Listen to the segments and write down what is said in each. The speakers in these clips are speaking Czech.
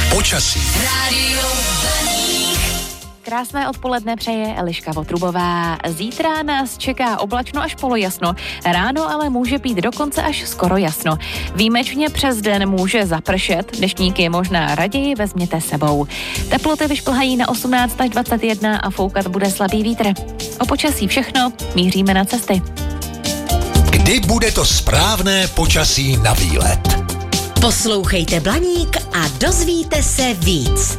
Počasí. Krásné odpoledne přeje Eliška Votrubová. Zítra nás čeká oblačno až polojasno. Ráno ale může být dokonce až skoro jasno. Výjimečně přes den může zapršet. Deštníky možná raději vezměte sebou. Teploty vyšplhají na 18 až 21 a foukat bude slabý vítr. O počasí všechno, míříme na cesty. Kdy bude to správné počasí na výlet? Poslouchejte Blaník a dozvíte se víc.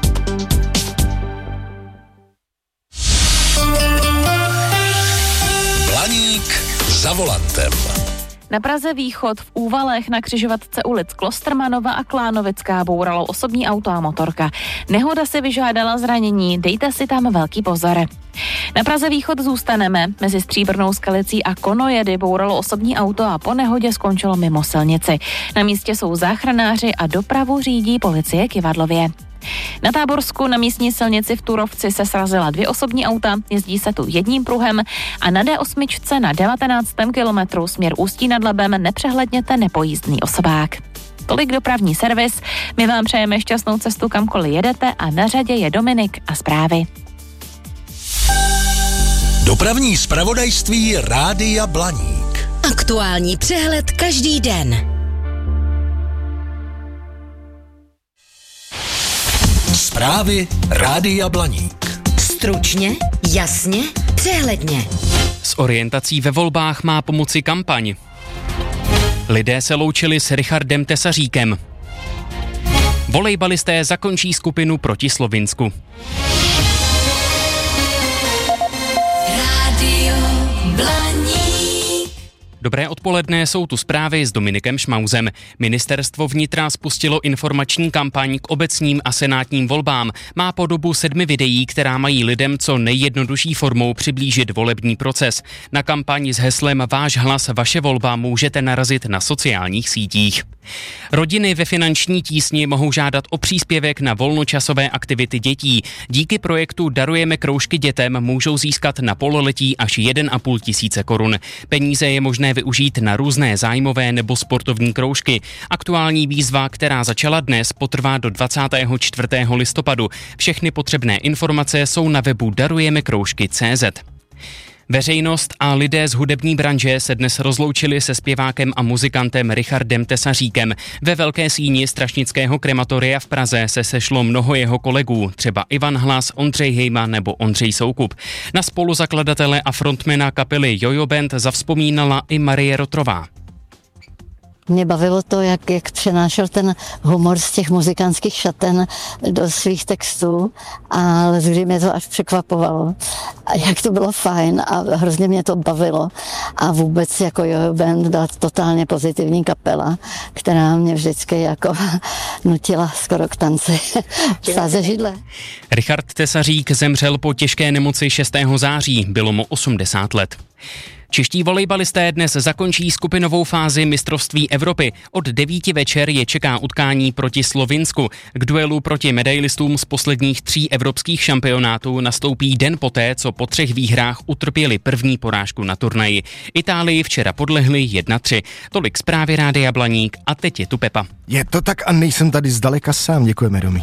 Blaník za volantem. Na Praze Východ v Úvalech na křižovatce ulic Klostermanova a Klánovická bouralo osobní auto a motorka. Nehoda si vyžádala zranění, dejte si tam velký pozor. Na Praze Východ zůstaneme. Mezi Stříbrnou Skalicí a Konojedy bouralo osobní auto a po nehodě skončilo mimo silnici. Na místě jsou záchranáři a dopravu řídí policie Kyvadlově. Na Táborsku na místní silnici v Turovci se srazila 2 osobní auta, jezdí se tu jedním pruhem a na D8 na 19. kilometru směr Ústí nad Labem nepřehledněte nepojízdný osobák. Tolik dopravní servis, my vám přejeme šťastnou cestu kamkoliv jedete a na řadě je Dominik a zprávy. Dopravní zpravodajství Rádia Blaník. Aktuální přehled každý den. Zprávy Rádia Blaník. Stručně, jasně, přehledně. S orientací ve volbách má pomoci kampaň. Lidé se loučili s Richardem Tesaříkem. Volejbalisté zakončí skupinu proti Slovinsku. Dobré odpoledne, jsou tu zprávy s Dominikem Šmauzem. Ministerstvo vnitra spustilo informační kampaň k obecním a senátním volbám. Má podobu 7 videí, která mají lidem co nejjednodušší formou přiblížit volební proces. Na kampaň s heslem Váš hlas, vaše volba můžete narazit na sociálních sítích. Rodiny ve finanční tísni mohou žádat o příspěvek na volnočasové aktivity dětí. Díky projektu Darujeme kroužky dětem můžou získat na pololetí až 1,5 tisíce korun. Peníze je možné využít na různé zájmové nebo sportovní kroužky. Aktuální výzva, která začala dnes, potrvá do 24. listopadu. Všechny potřebné informace jsou na webu darujemekroužky.cz. Veřejnost a lidé z hudební branže se dnes rozloučili se zpěvákem a muzikantem Richardem Tesaříkem. Ve Velké síni Strašnického krematoria v Praze se sešlo mnoho jeho kolegů, třeba Ivan Hlas, Ondřej Hejma nebo Ondřej Soukup. Na spoluzakladatele a frontmana kapely Jojo Band zavzpomínala i Marie Rotrová. Mě bavilo to, jak přenášel ten humor z těch muzikantských šaten do svých textů, ale kdy mě to až překvapovalo. A jak to bylo fajn a hrozně mě to bavilo. A vůbec jako Jojo Band byla totálně pozitivní kapela, která mě vždycky jako nutila skoro k tanci. Psát ze židle. Richard Tesařík zemřel po těžké nemoci 6. září, bylo mu 80 let. Čeští volejbalisté dnes zakončí skupinovou fázi mistrovství Evropy. Od 9 večer je čeká utkání proti Slovinsku. K duelu proti medailistům z posledních 3 evropských šampionátů nastoupí den poté, co po 3 výhrách utrpěli první porážku na turnaji. Itálii včera podlehli 1-3. Tolik zprávy Rádia Blaník a teď je tu Pepa. Je to tak a nejsem tady zdaleka sám, děkujeme Domi.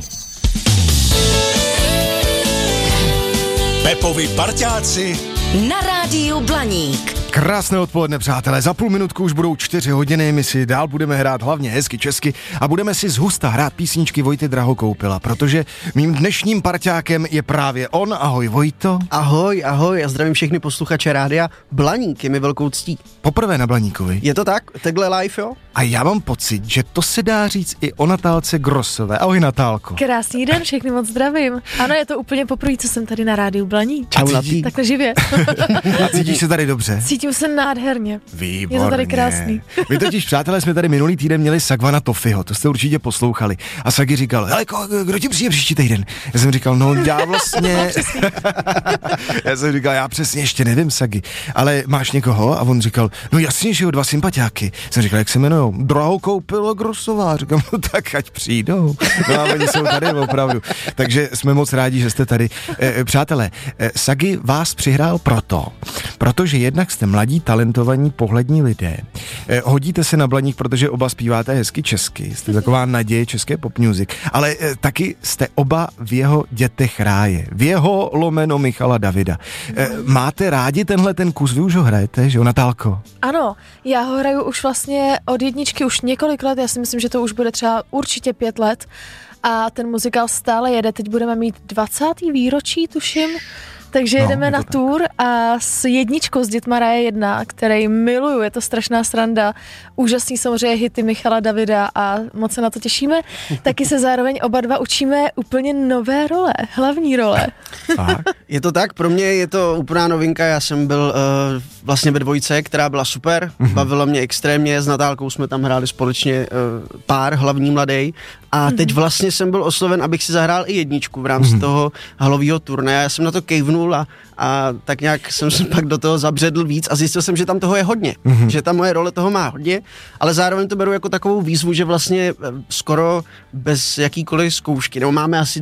Pepovi parťáci Na rádiu Blaník. Krásné odpoledne, přátelé. Za půl minutku už budou 4 hodiny, my si dál budeme hrát hlavně hezky česky a budeme si zhusta hrát písničky Vojty Drahokoupila, protože mým dnešním parťákem je právě on. Ahoj Vojto. Ahoj, ahoj, a zdravím všechny posluchače Rádia Blaník, je mi velkou ctí. Poprvé na Blaníkovi. Je to tak? Takhle live, jo? A já mám pocit, že to se dá říct i o Natálce Grossové. Ahoj Natálko. Krásný den, všechny moc zdravím. Ano, je to úplně poprvé, co jsem tady na Rádiu Blaník. Čau na tý. Takhle živě. A cítíš se tady dobře? Cítím se nádherně. Výborně. Je to tady krásný. My totiž, přátelé, jsme tady minulý týden měli Sagvana Tofiho, to jste určitě poslouchali. A Sagi říkal, hele, kdo ti přijde příští týden? Já jsem říkal, no já vlastně... Já jsem říkal, já přesně ještě nevím, Sagi, ale máš někoho? A on říkal, no jasně, že jo, 2 sympatiáky. Jsem říkal, jak se jmenujou? přijdou. Drahokoupil Grosová, říkám, no tak ať přijdou. No a oni jsou tady opravdu. Takže jsme moc rádi, že jste tady. Přátelé, Sagi vás přihrál protože jednak jste mladí, talentovaní, pohlední lidé. Hodíte se na Blaník, protože oba zpíváte hezky česky. Jste taková naděje české pop music. Ale taky jste oba v jeho Dětech ráje. V jeho lomeno Michala Davida. Máte rádi tenhle ten kus? Vy už ho hrajete, že jo, Natálko? Ano, já ho hraju už vlastně od jedničky už několik let, já si myslím, že to už bude třeba určitě 5 let a ten muzikál stále jede, teď budeme mít 20. výročí, tuším, takže jedeme na tour a s jedničkou z Dětma ráje 1, který miluju, je to strašná sranda, úžasný samozřejmě hity Michala Davida a moc se na to těšíme. Taky se zároveň oba dva učíme úplně nové role, hlavní role. Je to tak, pro mě je to úplná novinka, já jsem byl vlastně ve dvojce, která byla super, bavilo mě extrémně, s Natálkou jsme tam hráli společně pár hlavní mladej a teď vlastně jsem byl osloven, abych si zahrál i jedničku v rámci toho halového turné. Já jsem na to kejvnul a tak nějak jsem se pak do toho zabředl víc a zjistil jsem, že tam toho je hodně, že ta moje role toho má hodně, ale zároveň to beru jako takovou výzvu, že vlastně skoro bez jakýkoliv zkoušky, nebo máme asi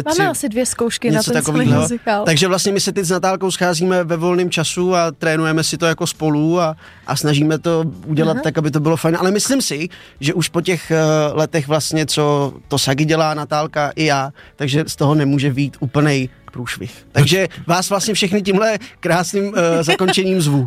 2 zkoušky na ten celý muzikál. Takže vlastně my se teď s Natálkou scházíme ve volném času a trénujeme si to jako spolu a snažíme to udělat tak, aby to bylo fajn, ale myslím si, že už po těch letech vlastně, co to Sagi dělá, Natálka i já, takže z toho nemůže vyjít úplnej průšvih. Takže vás vlastně všechny tímhle krásným zakončením zvu.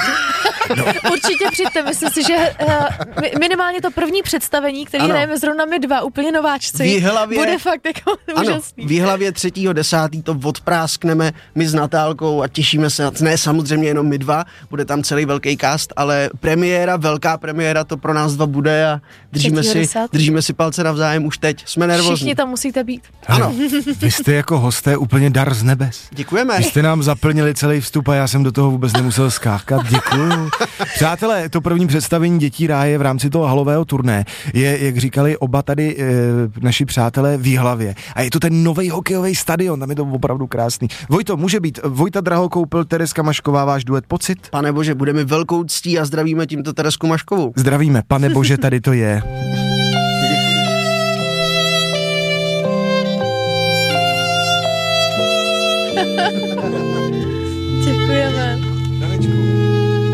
No. Určitě přijďte, myslím si, že minimálně to první představení, který hrajeme zrovna my dva, úplně nováčci, bude fakt jako úžasný. V Jihlavě 3.10. to odpráskneme my s Natálkou a těšíme se, ne samozřejmě jenom my dva, bude tam celý velký cast, ale velká premiéra to pro nás dva bude a držíme si palce navzájem už teď, jsme nervózní. Všichni tam musíte být. Ano. Vy jste jako hosté úplně dar z nebes. Děkujeme. Vy jste nám zaplnili celý vstup a já jsem do toho vůbec nemusel skákat. Děkuju. Přátelé, to první představení Dětí ráje v rámci toho halového turné je, jak říkali oba tady naši přátelé, v Jihlavě. A je to ten nový hokejový stadion, tam je to opravdu krásný. Vojto, může být Vojta Drahokoupil, Tereska Mašková, váš duet Pocit? Pane bože, budeme velkou ctí a zdravíme tímto Teresku Maškovou. Zdravíme, pane bože, tady to je. Děkujeme. Danečku.